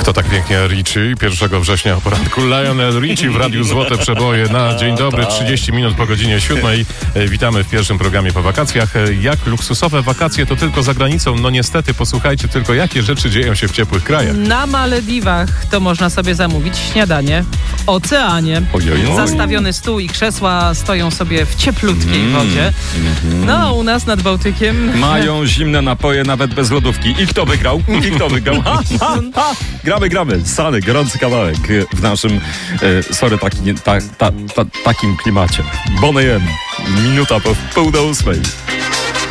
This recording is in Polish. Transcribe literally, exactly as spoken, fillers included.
Kto tak pięknie Richie? pierwszego września o poranku Lionel Richie w Radiu Złote Przeboje na dzień dobry, trzydzieści minut po godzinie siódmej. Witamy w pierwszym programie po wakacjach. Jak luksusowe wakacje to tylko za granicą? No niestety, posłuchajcie tylko, jakie rzeczy dzieją się w ciepłych krajach. Na Malediwach to można sobie zamówić śniadanie w oceanie. Ojojoj. Zastawiony stół i krzesła stoją sobie w cieplutkiej mm. wodzie. Mm-hmm. No, u nas nad Bałtykiem mają zimne napoje nawet bez lodówki. I kto wygrał? I kto wygrał? Ha, ha, ha. Gramy, gramy. Sany, gorący kawałek w naszym, e, sorry, taki, ta, ta, ta, takim klimacie. Bonne M. Minuta po pół do ósmej.